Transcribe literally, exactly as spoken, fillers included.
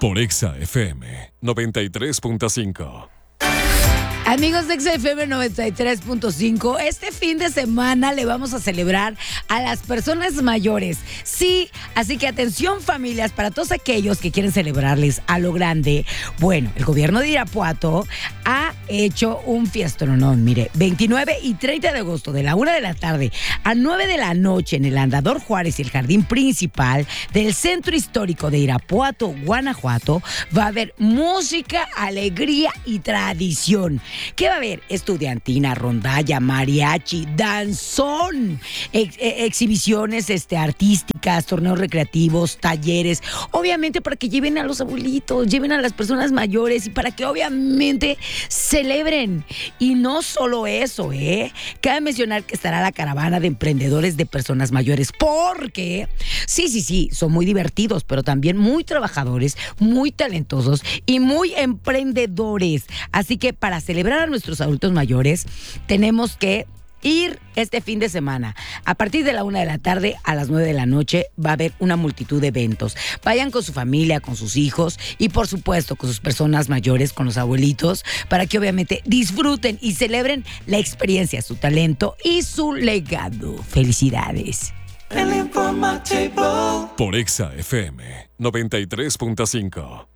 por Exa F M noventa y tres punto cinco. Amigos de Exa F M noventa y tres punto cinco, este fin de semana le vamos a celebrar a las personas mayores. Sí, así que atención familias, para todos aquellos que quieren celebrarles a lo grande. Bueno, el gobierno de Irapuato ha hecho un fiestón, mire, veintinueve y treinta de agosto, de la una de la tarde a nueve de la noche, en el Andador Juárez y el jardín principal del Centro Histórico de Irapuato, Guanajuato, va a haber música, alegría y tradición. ¿Qué va a haber? Estudiantina, rondalla, mariachi, danzón, ex- exhibiciones este, artísticas, torneos recreativos, talleres, obviamente para que lleven a los abuelitos, lleven a las personas mayores y para que obviamente celebren. Y no solo eso, ¿eh? Cabe mencionar que estará la caravana de emprendedores de personas mayores, porque sí, sí, sí, son muy divertidos, pero también muy trabajadores, muy talentosos y muy emprendedores. Así que para celebrar a nuestros adultos mayores, tenemos que ir este fin de semana. A partir de la una de la tarde a las nueve de la noche va a haber una multitud de eventos. Vayan con su familia, con sus hijos y por supuesto con sus personas mayores, con los abuelitos, para que obviamente disfruten y celebren la experiencia, su talento y su legado. Felicidades. Por Exa F M noventa y tres punto cinco.